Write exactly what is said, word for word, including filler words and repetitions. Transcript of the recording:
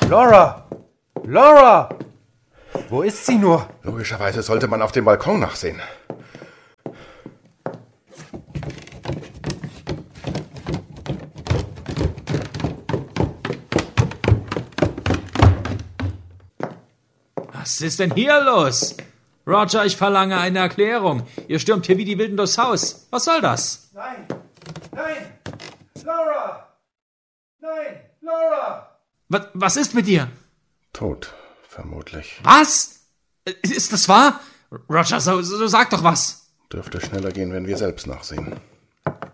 Laura! Laura! Wo ist sie nur? Logischerweise sollte man auf dem Balkon nachsehen. Was ist denn hier los? Roger, ich verlange eine Erklärung. Ihr stürmt hier wie die Wilden durchs Haus. Was soll das? Nein! Nein! Laura! Nein! Laura! Was, was ist mit dir? Tot, vermutlich. Was? Ist das wahr? Roger, so, so sag doch was. Dürfte schneller gehen, wenn wir selbst nachsehen.